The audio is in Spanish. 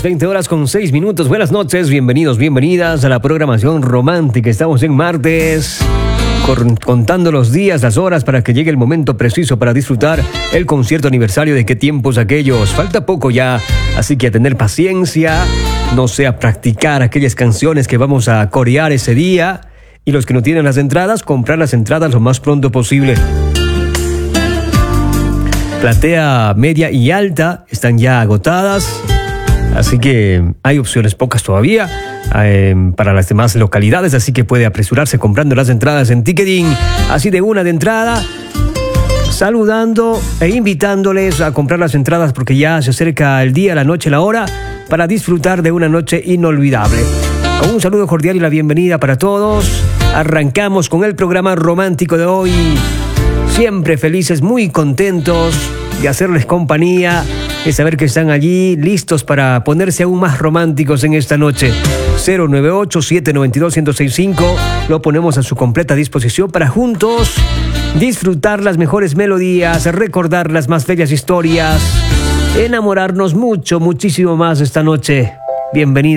20 horas con 6 minutos. Buenas noches, bienvenidos, bienvenidas a la programación romántica. Estamos en martes, contando los días, las horas para que llegue el momento preciso para disfrutar el concierto aniversario de Qué tiempos aquellos. Falta poco ya, así que a tener paciencia, no sé, a practicar aquellas canciones que vamos a corear ese día. Y los que no tienen las entradas, comprar las entradas lo más pronto posible. Platea media y alta están ya agotadas, así que hay opciones pocas todavía para las demás localidades, así que puede apresurarse comprando las entradas en Ticketing, así de una de entrada, saludando e invitándoles a comprar las entradas porque ya se acerca el día, la noche, la hora para disfrutar de una noche inolvidable. Con un saludo cordial y la bienvenida para todos, arrancamos con el programa romántico de hoy. Siempre felices, muy contentos de hacerles compañía, de saber que están allí listos para ponerse aún más románticos en esta noche. 098-792-1065, lo ponemos a su completa disposición para juntos disfrutar las mejores melodías, recordar las más bellas historias, enamorarnos mucho, muchísimo más esta noche. Bienvenidos.